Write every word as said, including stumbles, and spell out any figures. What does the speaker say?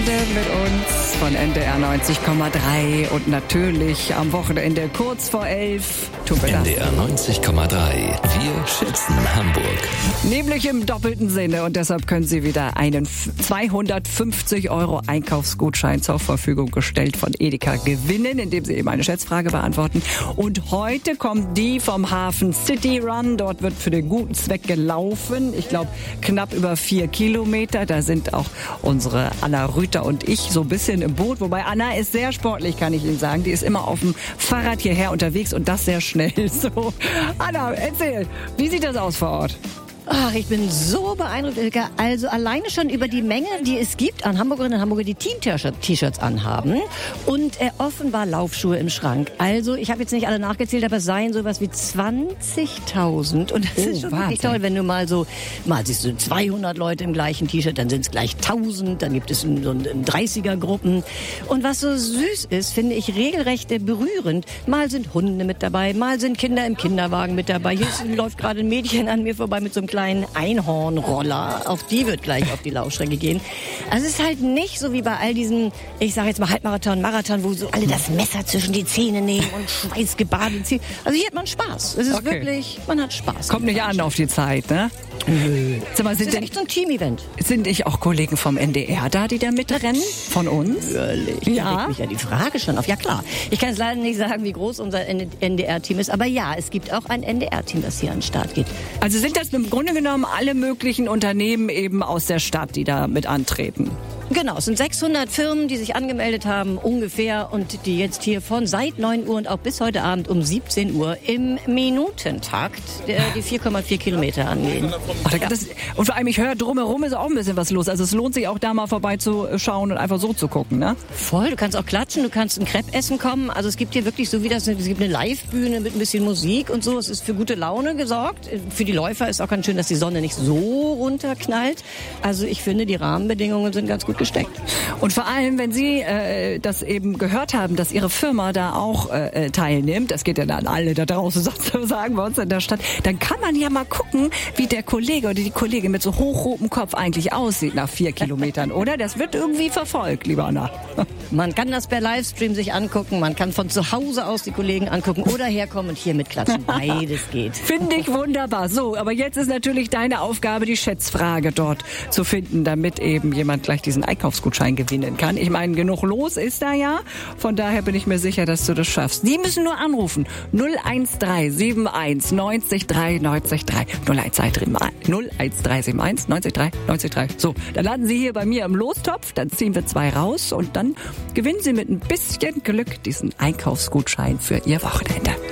Wochenende mit uns von N D R neunzig Komma drei und natürlich am Wochenende kurz vor elf. Tun wir das. N D R neunzig Komma drei. Wir schätzen Hamburg. Nämlich im doppelten Sinne und deshalb können Sie wieder einen zweihundertfünfzig Euro Einkaufsgutschein zur Verfügung gestellt von Edeka gewinnen, indem Sie eben eine Schätzfrage beantworten. Und heute kommt die vom Hafen City Run. Dort wird für den guten Zweck gelaufen. Ich glaube knapp über vier Kilometer. Da sind auch unsere Anna Rüther und ich so ein bisschen im Boot. Wobei Anna ist sehr sportlich, kann ich Ihnen sagen. Die ist immer auf dem Fahrrad hierher unterwegs und das sehr schnell. So, Anna, erzähl, wie sieht das aus vor Ort? Ach, ich bin so beeindruckt, Ilka. Also alleine schon über die Menge, die es gibt an Hamburgerinnen und Hamburger, die Team-T-Shirts anhaben und äh, offenbar Laufschuhe im Schrank. Also ich habe jetzt nicht alle nachgezählt, aber es seien sowas wie zwanzigtausend. Und das oh, ist schon Wahnsinn. Wirklich toll, wenn du mal so, mal siehst du zweihundert Leute im gleichen T-Shirt, dann sind es gleich tausend, dann gibt es so dreißiger-Gruppen. Und was so süß ist, finde ich regelrecht berührend. Mal sind Hunde mit dabei, mal sind Kinder im Kinderwagen mit dabei. Hier ist, läuft gerade ein Mädchen an mir vorbei mit so einem kleinen Einhornroller. Auch die wird gleich auf die Laufstrecke gehen. Also es ist halt nicht so wie bei all diesen, ich sage jetzt mal Halbmarathon, Marathon, wo so alle das Messer zwischen die Zähne nehmen und schweißgebadet ziehen. Also hier hat man Spaß. Es ist okay. Wirklich, man hat Spaß. Kommt nicht an auf die Zeit, ne? Nö. Sag mal, sind das ist echt so ein Team-Event. Sind nicht auch Kollegen vom N D R da, die da mitrennen? Von uns? Natürlich. Ja. Da mich ja die Frage schon auf. Ja klar. Ich kann jetzt leider nicht sagen, wie groß unser N D R-Team ist, aber ja, es gibt auch ein N D R-Team, das hier an den Start geht. Also sind das im Grunde genommen alle möglichen Unternehmen eben aus der Stadt, die da mit antreten? Genau, es sind sechshundert Firmen, die sich angemeldet haben, ungefähr, und die jetzt hier von seit neun Uhr und auch bis heute Abend um siebzehn Uhr im Minutentakt die vier Komma vier Kilometer angehen. Ach, das, und vor allem, ich höre, drumherum ist auch ein bisschen was los. Also es lohnt sich auch da mal vorbeizuschauen und einfach so zu gucken, ne? Voll, du kannst auch klatschen, du kannst ein Crepe essen kommen. Also es gibt hier wirklich so wie das, es gibt eine Live-Bühne mit ein bisschen Musik und so. Es ist für gute Laune gesorgt. Für die Läufer ist auch ganz schön, dass die Sonne nicht so runterknallt. Also ich finde, die Rahmenbedingungen sind ganz gut gesteckt. Und vor allem, wenn Sie äh, das eben gehört haben, dass Ihre Firma da auch äh, teilnimmt, das geht ja dann alle da draußen sozusagen bei uns in der Stadt, dann kann man ja mal gucken, wie der Kollege oder die Kollegin mit so hochrotem Kopf eigentlich aussieht nach vier Kilometern, oder? Das wird irgendwie verfolgt, lieber Anna. Man kann das per Livestream sich angucken, man kann von zu Hause aus die Kollegen angucken oder herkommen und hier mitklatschen. Beides geht. Finde ich wunderbar. So, aber jetzt ist natürlich deine Aufgabe, die Schätzfrage dort zu finden, damit eben jemand gleich diesen Einkaufsgutschein gewinnen kann. Ich meine, genug los ist da ja. Von daher bin ich mir sicher, dass du das schaffst. Sie müssen nur anrufen. null eins drei sieben eins neun drei neun drei. null eins drei sieben eins neun drei neun drei. So, dann landen Sie hier bei mir im Lostopf, dann ziehen wir zwei raus und dann gewinnen Sie mit ein bisschen Glück diesen Einkaufsgutschein für Ihr Wochenende.